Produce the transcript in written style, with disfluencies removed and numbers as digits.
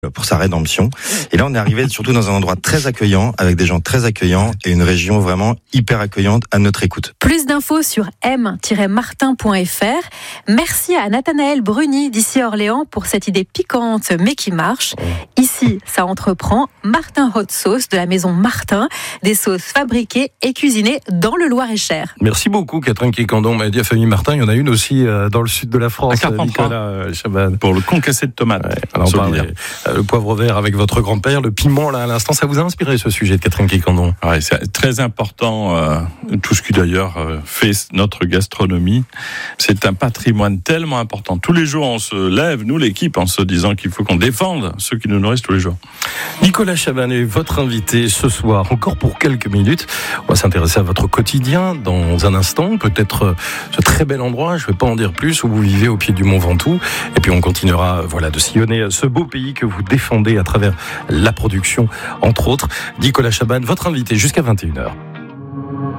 pour sa rédemption. Et là, on est arrivé surtout dans un endroit très accueillant, avec des gens très accueillants et une région vraiment hyper accueillante à notre écoute. Plus d'infos sur m-martin.fr. Merci à Nathanaël Bruni d'ici Orléans pour cette idée piquante mais qui marche. Ici, ça entreprend Martin Hot Sauce de la maison Martin, des sauces fabriquées et cuisinées dans le Loir-et-Cher. Merci beaucoup Catherine Quiquendon. M'a dit la famille Martin, il y en a une aussi dans le sud de la France. Nicolas Chaban. Pour le concassé de tomates. Ouais, alors on parlait, le poivre vert avec votre grand-père, le piment là à l'instant, ça vous a inspiré ce sujet de Catherine Quiquendon? Ouais, c'est très important, tout ce qui d'ailleurs fait notre gastronomie. C'est un patrimoine tellement important. Tous les jours on se lève, nous l'équipe, en se disant qu'il faut qu'on défende ceux qui nous nourrissent tous les jours. Nicolas Chaban est votre invité ce soir, encore pour quelques minutes. On va s'intéresser à votre quotidien dans un instant, peut-être ce très bel endroit, je ne vais pas en dire plus, où vous vivez au pied du Mont Ventoux. Et puis on continuera de sillonner ce beau pays que vous défendez à travers la production, entre autres. Nicolas Chaban, votre invité jusqu'à 21h.